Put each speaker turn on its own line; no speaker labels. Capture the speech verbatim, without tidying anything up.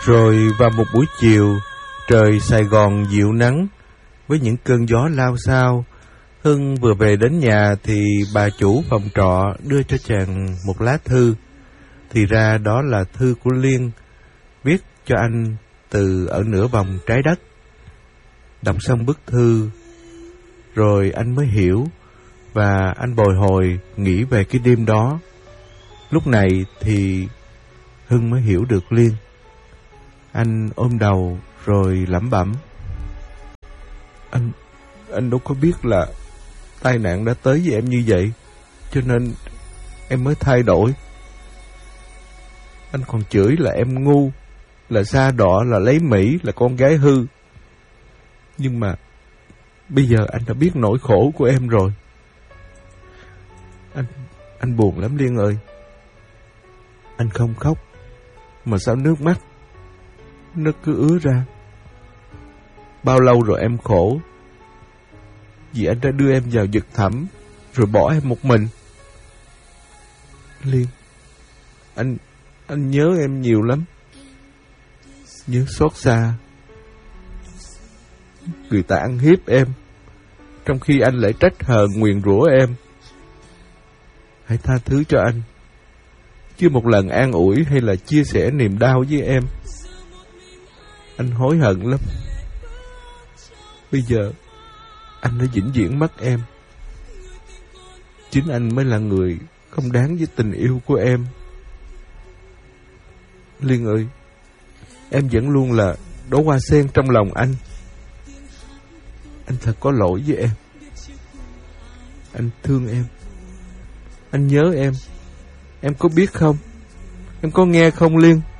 Rồi vào một buổi chiều, trời Sài Gòn dịu nắng với những cơn gió lao xao, Hưng vừa về đến nhà thì bà chủ phòng trọ đưa cho chàng một lá thư. Thì ra đó là thư của Liên, viết cho anh từ ở nửa vòng trái đất. Đọc xong bức thư, rồi anh mới hiểu, và anh bồi hồi nghĩ về cái đêm đó. Lúc này thì Hưng mới hiểu được Liên. Anh ôm đầu rồi lẩm bẩm: Anh, anh đâu có biết là tai nạn đã tới với em như vậy, cho nên em mới thay đổi. Anh còn chửi là em ngu, là sa đọa, là lấy Mỹ, là con gái hư. Nhưng mà bây giờ anh đã biết nỗi khổ của em rồi. Anh, anh buồn lắm Liên ơi. Anh không khóc, mà sao nước mắt nó cứ ứa ra. Bao lâu rồi em khổ, vì anh đã đưa em vào vực thẳm, rồi bỏ em một mình. Liên, anh, anh nhớ em nhiều lắm. Nhớ xót xa. Người ta ăn hiếp em, trong khi anh lại trách hờn nguyền rủa em. Hãy tha thứ cho anh. Chưa một lần an ủi hay là chia sẻ niềm đau với em. Anh hối hận lắm. Bây giờ anh đã vĩnh viễn mất em. Chính anh mới là người không đáng với tình yêu của em. Liên ơi, em vẫn luôn là đóa hoa sen trong lòng anh. Anh thật có lỗi với em. Anh thương em. Anh nhớ em. Em có biết không? Em có nghe không Liên?